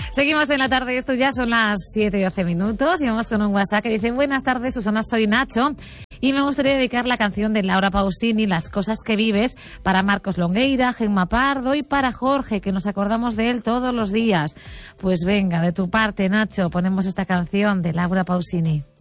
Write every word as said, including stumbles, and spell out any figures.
Seguimos en la tarde, esto ya son las siete y doce minutos y vamos con un WhatsApp que dice: buenas tardes, Susana, soy Nacho y me gustaría dedicar la canción de Laura Pausini, Las cosas que vives, para Marcos Longueira, Gemma Pardo y para Jorge, que nos acordamos de él todos los días. Pues venga, de tu parte, Nacho, ponemos esta canción de Laura Pausini.